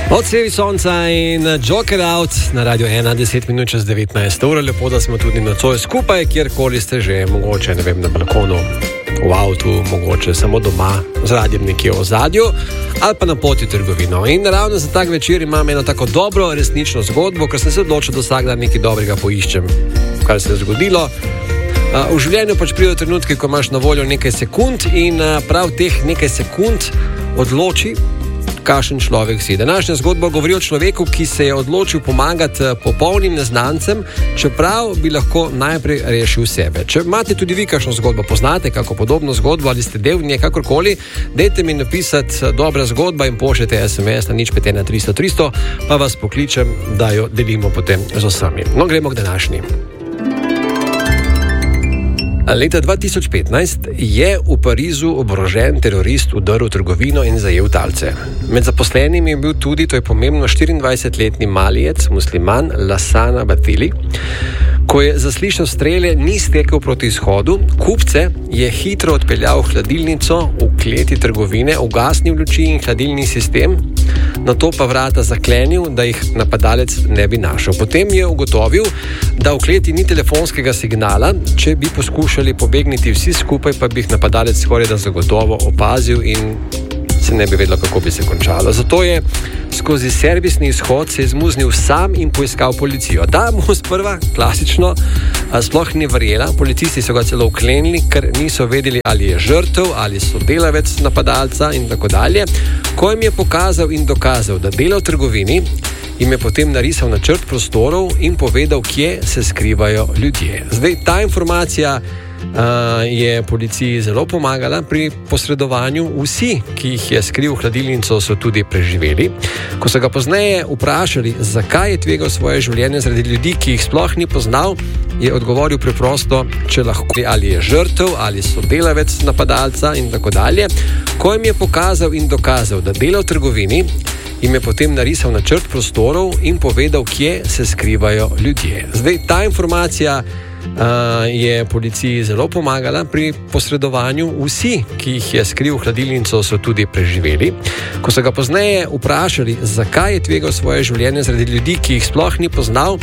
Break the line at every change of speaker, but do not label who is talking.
Odsevi sonca in Joker Out na Radio 1, 10 minut čez 19 ur. Lepo, da smo tudi nocoj skupaj, kjerkoli ste že, mogoče, ne vem, na balkonu, v avtu, mogoče samo doma, z radiem nekje v ozadju ali pa na poti v trgovino. In ravno za tak večer imam eno tako dobro, resnično zgodbo, ker sem se odločil, da vsak dan nekaj dobrega poiščem, kar se je zgodilo. V življenju pač pridejo trenutki, ko imaš na voljo nekaj sekund in prav teh nekaj sekund odloči, kakšen človek si. Današnja zgodba govori o človeku, ki se je odločil pomagati popolnim neznancem, čeprav bi lahko najprej rešil sebe. Če imate tudi vi kakšno zgodbo, poznate kako podobno zgodbo ali ste del nje, kakorkoli, dajte mi napisati dobra zgodba in pošljete SMS na 051 300 300, pa vas pokličem, da jo delimo potem z vsemi. No, gremo k današnji. Leta 2015 je v Parizu oborožen terorist vdrl v trgovino in zajel talce. Med zaposlenimi je bil tudi, to je pomembno, 24-letni Malijec, musliman Lassana Bathily. Ko je zaslišal strele, ni stekel proti izhodu, kupce je hitro odpeljal v hladilnico v kleti trgovine, ugasnil luči in hladilni sistem, nato pa vrata zaklenil, da jih napadalec ne bi našel. Potem je ugotovil, da v kleti ni telefonskega signala, če bi poskušali pobegniti vsi skupaj, pa bi jih napadalec skoraj da zagotovo opazil in se ne bi vedelo, kako bi se končalo. Zato je skozi servisni izhod se izmuznil sam in poiskal policijo. Ta mu sprva, klasično, sploh ni verjela. Policisti so ga celo vklenili, ker niso vedeli, ali je žrtev, ali sodelavec napadalca in tako dalje. Ko jim je pokazal in dokazal, da dela v trgovini, jim je potem narisal načrt prostorov in povedal, kje se skrivajo ljudje. Zdaj, ta informacija je policiji zelo pomagala pri posredovanju. Vsi, ki jih je skril v hladilnico, so tudi preživeli. Ko so ga pozneje vprašali, zakaj je tvegal svoje življenje zaradi ljudi, ki jih sploh ni poznal, je odgovoril preprosto, če lahko, ali je žrtev, ali sodelavec napadalca in tako dalje. Ko jim je pokazal in dokazal, da dela v trgovini, jim je potem narisal načrt prostorov in povedal, kje se skrivajo ljudje. Zdaj, ta informacija je policiji zelo pomagala pri posredovanju. Vsi, ki jih je skril v hladilnico, so tudi preživeli. Ko so ga pozneje vprašali, zakaj je tvegal svoje življenje zaradi ljudi, ki jih sploh ni poznal,